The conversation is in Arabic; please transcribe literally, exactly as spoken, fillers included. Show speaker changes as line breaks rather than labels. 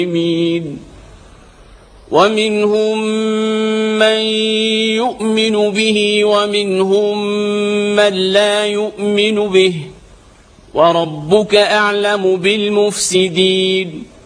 ومنهم من يؤمن به ومنهم من لا يؤمن به وربك أعلم بالمفسدين.